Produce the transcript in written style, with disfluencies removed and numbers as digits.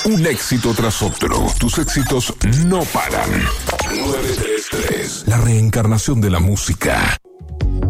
Un éxito tras otro. Tus éxitos no paran. 933. La reencarnación de la música.